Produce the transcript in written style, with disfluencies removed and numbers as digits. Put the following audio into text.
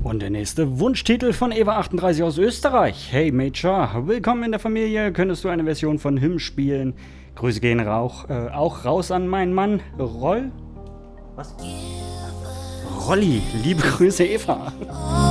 Und der nächste Wunschtitel von Eva38 aus Österreich. Hey Major, willkommen in der Familie. Könntest du eine Version von Hymn spielen? Grüße gehen auch raus an meinen Mann Rolli. Liebe Grüße, Eva.